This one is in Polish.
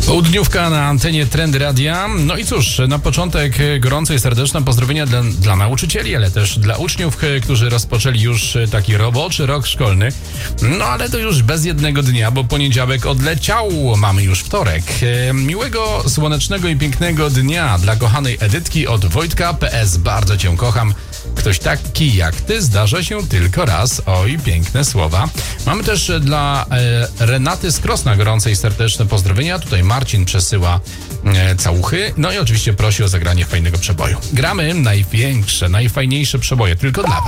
Południówka na antenie Trendy Radia. No i cóż, na początek gorące i serdeczne pozdrowienia dla nauczycieli, ale też dla uczniów, którzy rozpoczęli już taki roboczy rok szkolny. No ale to już bez jednego dnia, bo poniedziałek odleciał, mamy już wtorek. Miłego, słonecznego i pięknego dnia dla kochanej Edytki od Wojtka PS. Bardzo cię kocham. Ktoś taki jak ty zdarza się tylko raz. Oj, piękne słowa. Mamy też dla Renaty z Krosna gorące i serdeczne pozdrowienia. Tutaj Marcin przesyła całuchy. No i oczywiście prosi o zagranie fajnego przeboju. Gramy największe, najfajniejsze przeboje tylko dla was.